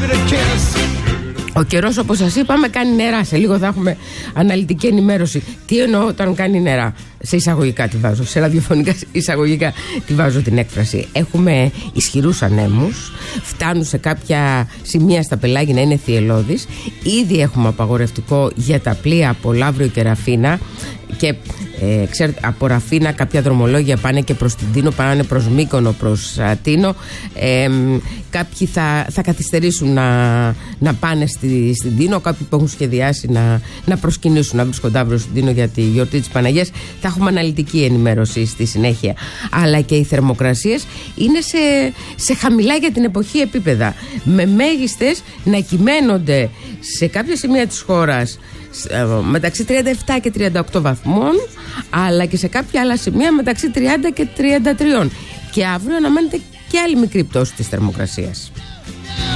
Ο καιρός, όπως σας είπαμε, κάνει νερά. Σε λίγο θα έχουμε αναλυτική ενημέρωση. Τι εννοώ όταν κάνει νερά? Σε εισαγωγικά τη βάζω, σε ραδιοφωνικά εισαγωγικά τη βάζω την έκφραση. Έχουμε ισχυρούς ανέμους, φτάνουν σε κάποια σημεία στα πελάγια να είναι θυελλώδεις. Ήδη έχουμε απαγορευτικό για τα πλοία από Λαύριο και Ραφίνα. Και ξέρετε, από Ραφίνα κάποια δρομολόγια πάνε και προς την Τίνο, πάνε προς Μύκονο, προς Τίνο. Κάποιοι θα καθυστερήσουν να πάνε στην Τίνο. Κάποιοι που έχουν σχεδιάσει να προσκυνήσουν, να βρίσκονται αύριο στην Τίνο για τη γιορτή της Παναγίας. Θα έχουμε αναλυτική ενημέρωση στη συνέχεια. Αλλά και οι θερμοκρασίες είναι σε χαμηλά για την εποχή επίπεδα, με μέγιστες να κυμαίνονται σε κάποια σημεία της χώρας μεταξύ 37 και 38 βαθμών, αλλά και σε κάποια άλλα σημεία μεταξύ 30 και 33. Και αύριο αναμένεται και άλλη μικρή πτώση της θερμοκρασίας.